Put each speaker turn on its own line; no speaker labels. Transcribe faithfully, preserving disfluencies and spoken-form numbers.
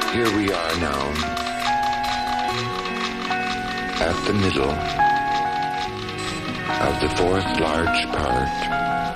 Here we are now, at the middle of the fourth large part